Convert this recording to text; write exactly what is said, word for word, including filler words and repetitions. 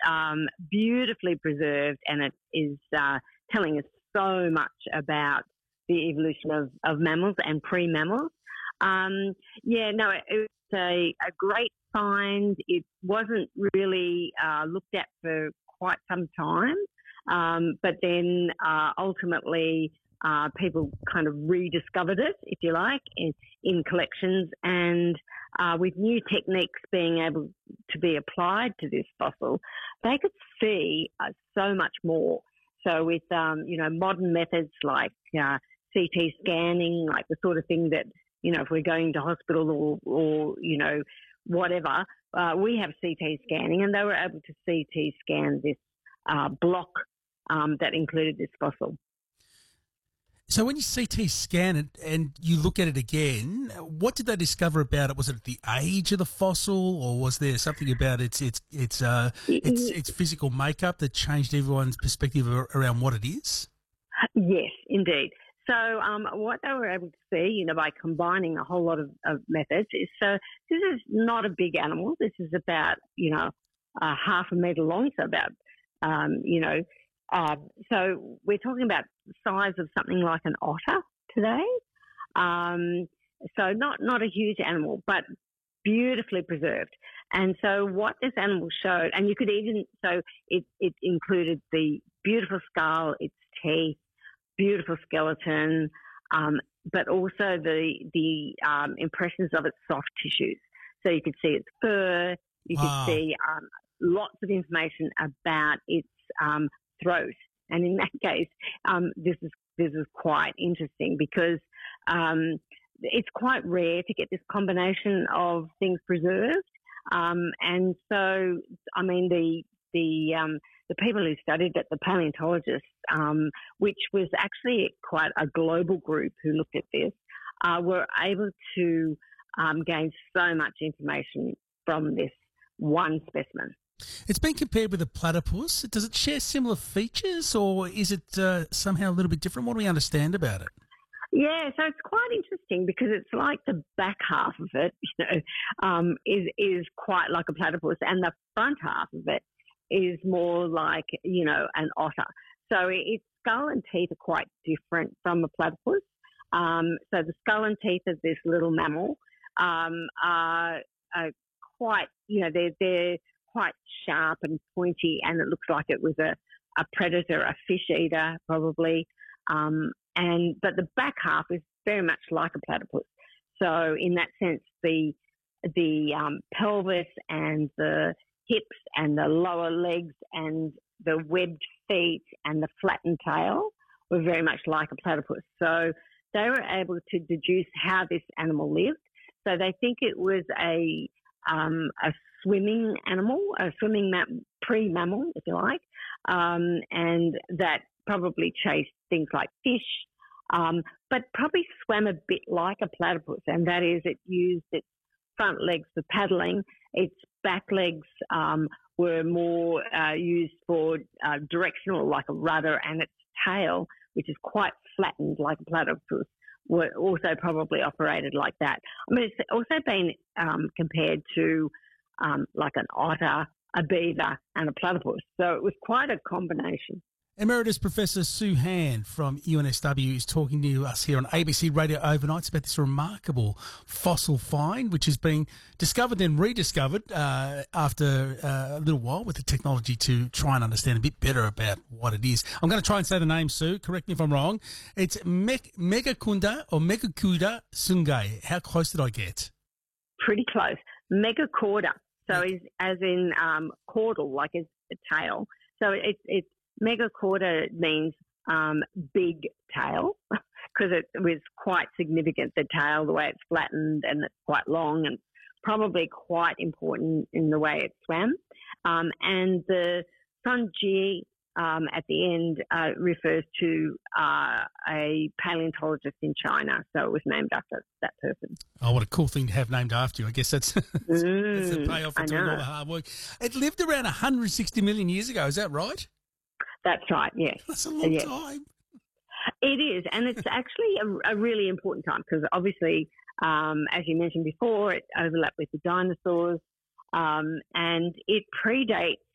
um, beautifully preserved, and it is uh, telling us so much about the evolution of, of mammals and pre-mammals. Um, yeah, no, it, it was a, a great find. It wasn't really uh, looked at for quite some time, um, but then uh, ultimately uh, people kind of rediscovered it, if you like, in, in collections, and uh, with new techniques being able to be applied to this fossil, they could see uh, so much more. So with, um, you know, modern methods like uh, C T scanning, like the sort of thing that, you know, if we're going to hospital or, or you know, whatever, uh, we have C T scanning, and they were able to C T scan this uh, block um, that included this fossil. So when you C T scan it and you look at it again, what did they discover about it? Was it the age of the fossil, or was there something about its its its uh, its, its physical makeup that changed everyone's perspective around what it is? Yes, indeed. So um, what they were able to see, you know, by combining a whole lot of, of methods is, so this is not a big animal. This is about, you know, uh, half a metre long, so about, um, you know, uh, so we're talking about the size of something like an otter today. Um, so not, not a huge animal, but beautifully preserved. And so what this animal showed, and you could even, so it, it included the beautiful skull, its teeth, beautiful skeleton, um, but also the the um, impressions of its soft tissues. So you could see its fur, you Wow. could see um, lots of information about its um, throat. And in that case, um, this is this is quite interesting because um, it's quite rare to get this combination of things preserved. Um, and so, I mean, the the um, the people who studied it, the paleontologists, um, which was actually quite a global group who looked at this, uh, were able to um, gain so much information from this one specimen. It's been compared with a platypus. Does it share similar features, or is it uh, somehow a little bit different? What do we understand about it? Yeah, so it's quite interesting because it's like the back half of it, you know, um, is is quite like a platypus, and the front half of it is more like, you know, an otter. So its skull and teeth are quite different from a platypus. Um, so the skull and teeth of this little mammal um, are, are quite, you know, they're, they're quite sharp and pointy, and it looks like it was a, a predator, a fish eater probably. Um, and but the back half is very much like a platypus. So in that sense, the the um, pelvis and the hips and the lower legs and the webbed feet and the flattened tail were very much like a platypus. So they were able to deduce how this animal lived. So they think it was a um, a swimming animal, a swimming ma- pre-mammal, if you like, um, and that probably chased things like fish, um, but probably swam a bit like a platypus, and that is it used its front legs for paddling. Its back legs um, were more uh, used for uh, directional, like a rudder, and its tail, which is quite flattened like a platypus, were also probably operated like that. I mean, it's also been um, compared to um, like an otter, a beaver, and a platypus. So it was quite a combination. Emeritus Professor Sue Hand from U N S W is talking to us here on A B C Radio Overnights about this remarkable fossil find, which has been discovered and rediscovered uh, after uh, a little while with the technology to try and understand a bit better about what it is. I'm going to try and say the name, Sue. Correct me if I'm wrong. It's Me- Megakunda or Megakuda Sungai. How close did I get? Pretty close. Megacauda. So is as in um, caudal, like a, a tail. So it's it's Megacauda means um, big tail because it was quite significant, the tail, the way it's flattened, and it's quite long and probably quite important in the way it swam. Um, and the Sunji um, at the end uh, refers to uh, a paleontologist in China, so it was named after that person. Oh, what a cool thing to have named after you. I guess that's, that's, mm, that's the payoff for doing all the hard work. It lived around one hundred sixty million years ago, is that right? That's right, yes. That's a long yes. time. It is, and it's actually a, a really important time because obviously, um, as you mentioned before, it overlapped with the dinosaurs, um, and it predates